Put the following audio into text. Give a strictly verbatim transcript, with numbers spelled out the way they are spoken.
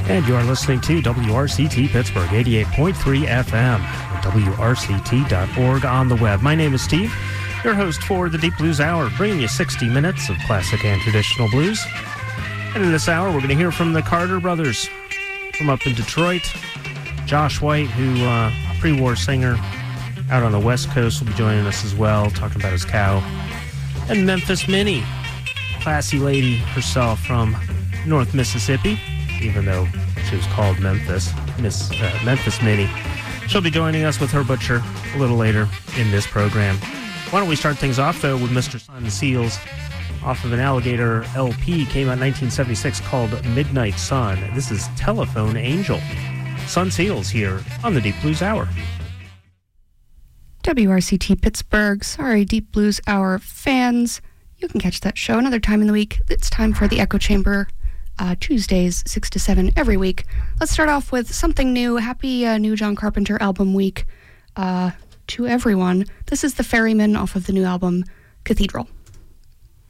And you are listening to W R C T Pittsburgh, eighty-eight point three F M, W R C T dot org on the web. My name is Steve, your host for the Deep Blues Hour, bringing you sixty minutes of classic and traditional blues. And in this hour, we're going to hear from the Carter Brothers from up in Detroit. Josh White, who uh, pre-war singer out on the West Coast, will be joining us as well, talking about his cow. And Memphis Minnie, classy lady herself from North Mississippi, even though she was called Memphis, Miss uh, Memphis Minnie. She'll be joining us with her butcher a little later in this program. Why don't we start things off, though, with Mister Sun Seals off of an Alligator L P, came out in nineteen seventy-six, called Midnight Sun. This is Telephone Angel. Sun Seals here on the Deep Blues Hour. W R C T Pittsburgh, sorry, Deep Blues Hour fans. You can catch that show another time in the week. It's time for the Echo Chamber. Uh, Tuesdays, six to seven every week. Let's start off with something new. Happy uh, new John Carpenter album week uh, to everyone. This is The Ferryman off of the new album, Cathedral.